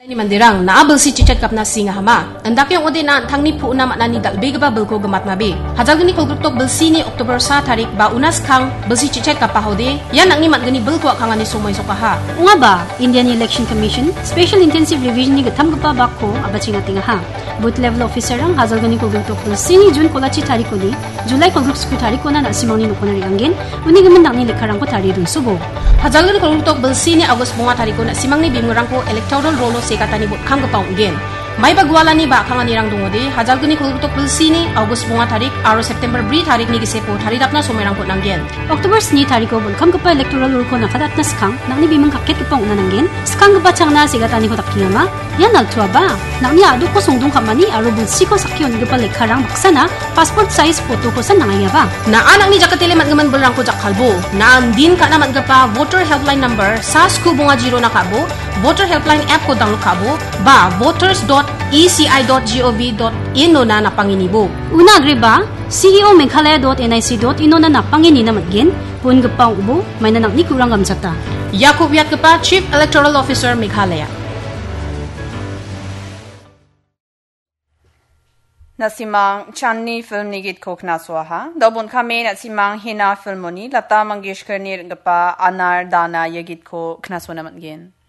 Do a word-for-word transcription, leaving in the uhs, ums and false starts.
Ni mandirang naabel si cicet kapna singa hama. Andak yung ode na tangni pu na maknani dalbe gaba belko gemat mabe. Hajal gini kolgruptok belsi ni Oktober sa tarik ba unas kang belsi cicet kapahode. Yan ang ni matgani belko akangani sumoy sokaha. Nga ba, Indian Election Commission Special Intensive Revision ni gatam gapa bako abachinga tingaha. Booth level officer ang hajal gani kolgruptok belsi ni June kolachi tariko ni July kolgrup sku tariko na nasimang ni nukunari angin. Uni gaman nak ni lekarang ko tari dun subo. Hajal gani kolgruptok belsi ni August bunga tariko na simang ni bimngarang ko electoral rolo kata ni bot kang gapaw gen. May bagwala ni ba kang anirang dungode hajal guni kolgutok belsi ni August bunga tarik aro September bri tarik ni gisepo taridap na sumerang ko nanggen. October ni tariko bol kam gapa electoral rule ko nakadat na skang nang ni bimang kakket gapaw na nanggen. Skang gapa chang na sigata ni ko takingama. Yan nagtua ba? Nang ni adu ko sungdung kamani aro belsi ko sakyon gapa lekarang baksana passport size photo ko sa nangaya ba. Na anak ni jakatele mat gaman bolrang ko jakalbo. Na andin ka na mat gapa voter helpline number sa sku bunga zero na kabo. Voter helpline app ko download kabo ba voters dot e c i dot gov dot in no na napanginibo. Una agri ba? C E O meghalaya dot n i c dot in no na napangini na matgin pun gapang ubo may nanak ni kurang gamsata. Yakub Yat gapa Chief Electoral Officer Meghalaya. Nasimang Channi film nigit ko knaswaha. Dobon kami nasimang Hina filmoni Lata Mangeshkar nir gapa Anar Dana yagit ko knaswa namatgin.